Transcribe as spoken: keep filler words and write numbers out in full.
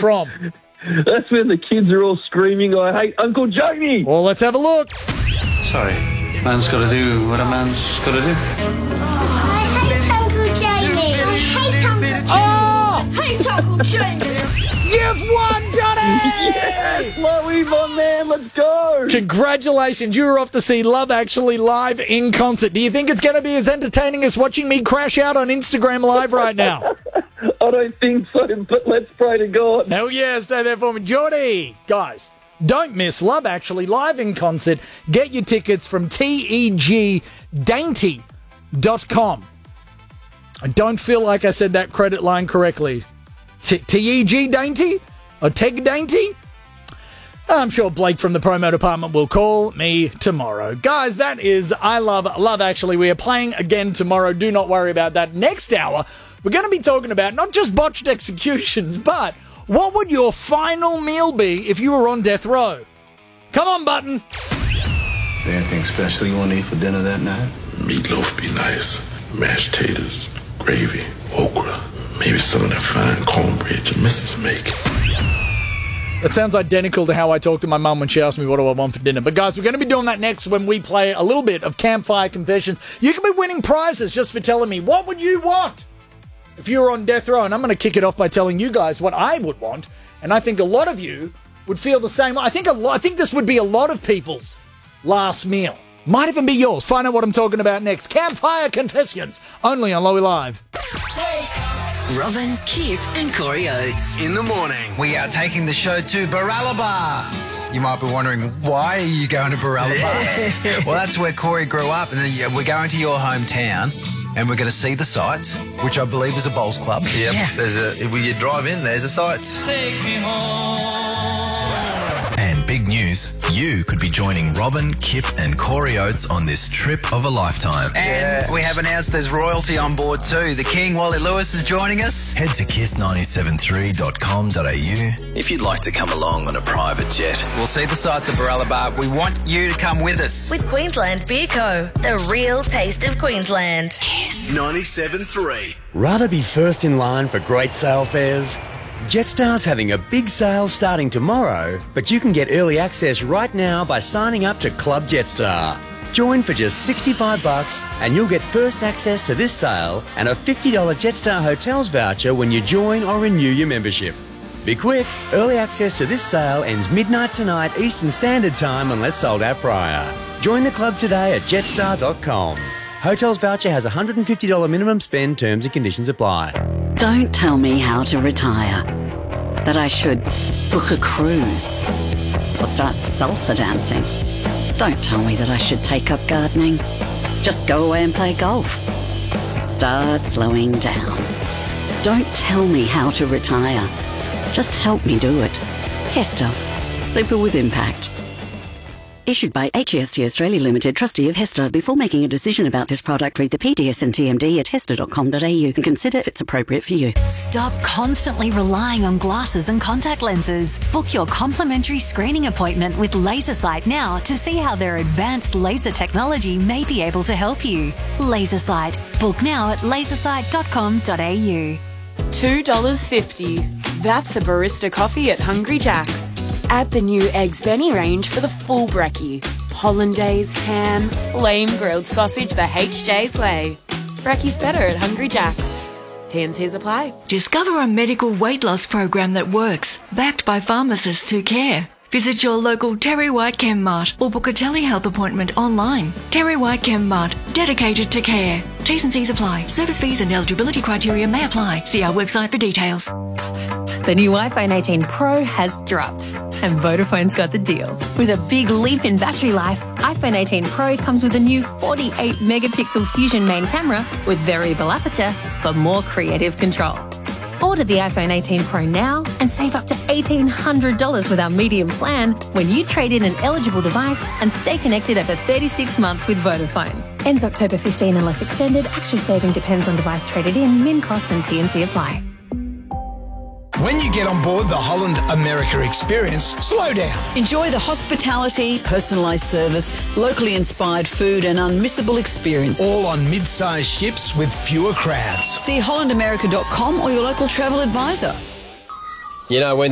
from? That's when the kids are all screaming, I hate Uncle Jamie. Well, let's have a look. Sorry, man's got to do what a man's got to do. I hate Uncle Jamie. I hate Uncle Jamie. Oh! I hate Uncle Jamie. You've won, Johnny! Yes, Loey, my man, let's go. Congratulations, you were off to see Love Actually live in concert. Do you think it's going to be as entertaining as watching me crash out on Instagram Live right now? I don't think so, but let's pray to God. Hell yeah, stay there for me. Geordie, guys, don't miss Love Actually live in concert. Get your tickets from T E G dainty dot com. I don't feel like I said that credit line correctly. T E G Dainty? Or Teg Dainty? I'm sure Blake from the promo department will call me tomorrow. Guys, that is I Love Love Actually. We are playing again tomorrow. Do not worry about that. Next hour, we're going to be talking about not just botched executions, but what would your final meal be if you were on death row? Come on, Button. Is there anything special you want to eat for dinner that night? Meatloaf be nice. Mashed taters, gravy, okra. Maybe some of that fine cornbread your missus make. That sounds identical to how I talked to my mum when she asked me what do I want for dinner. But guys, we're going to be doing that next when we play a little bit of Campfire Confessions. You can be winning prizes just for telling me what would you want if you were on death row. And I'm going to kick it off by telling you guys what I would want. And I think a lot of you would feel the same. I think a lot. I think this would be a lot of people's last meal. Might even be yours. Find out what I'm talking about next. Campfire Confessions, only on Lowy Live. Robin, Kip and Corey Oates. In the morning. We are taking the show to Baralaba. You might be wondering, why are you going to Baralaba? Well, that's where Corey grew up, and then we're going to your hometown, and we're going to see the sights, which I believe is a bowls club. Yep. Yeah. There's a, if you drive in, there's the sights. Take me home. And big news, you could be joining Robin, Kip and Corey Oates on this trip of a lifetime. And yeah. we have announced there's royalty on board too. The King, Wally Lewis, is joining us. Head to kiss nine seven three dot com dot a u if you'd like to come along on a private jet. We'll see the sights of Baralaba. We want you to come with us. With Queensland Beer Co. The real taste of Queensland. Kiss ninety-seven point three. Rather be first in line for great sale fares? Jetstar's having a big sale starting tomorrow, but you can get early access right now by signing up to Club Jetstar. Join for just sixty-five bucks and you'll get first access to this sale and a fifty dollars Jetstar Hotels voucher when you join or renew your membership. Be quick, early access to this sale ends midnight tonight Eastern Standard Time unless sold out prior. Join the club today at jetstar dot com. Hotels voucher has a one hundred fifty dollars minimum spend, terms and conditions apply. Don't tell me how to retire. That I should book a cruise or start salsa dancing. Don't tell me that I should take up gardening. Just go away and play golf. Start slowing down. Don't tell me how to retire. Just help me do it. Hester. Super with impact. Issued by H E S T Australia Limited, trustee of Hester. Before making a decision about this product, read the P D S and T M D at hester dot com dot a u and consider if it's appropriate for you. Stop constantly relying on glasses and contact lenses. Book your complimentary screening appointment with LaserSight now to see how their advanced laser technology may be able to help you. LaserSight. Book now at lasersight dot com dot a u. two dollars fifty. That's a barista coffee at Hungry Jack's. Add the new Eggs Benny range for the full brekkie. Hollandaise, ham, flame-grilled sausage the H J's way. Brekkie's better at Hungry Jack's. T and C's apply. Discover a medical weight loss program that works, backed by pharmacists who care. Visit your local Terry White Chem Mart or book a telehealth appointment online. Terry White Chem Mart, dedicated to care. T's and C's apply. Service fees and eligibility criteria may apply. See our website for details. The new iPhone eighteen Pro has dropped, and Vodafone's got the deal. With a big leap in battery life, iPhone eighteen Pro comes with a new forty-eight megapixel Fusion main camera with variable aperture for more creative control. Order the iPhone eighteen Pro now and save up to eighteen hundred dollars with our medium plan when you trade in an eligible device and stay connected over thirty-six months with Vodafone. Ends October fifteenth unless extended. Actual saving depends on device traded in. Min cost and T and C apply. When you get on board the Holland America experience, slow down. Enjoy the hospitality, personalised service, locally inspired food and unmissable experience. All on mid-sized ships with fewer crowds. See holland america dot com or your local travel advisor. You know, when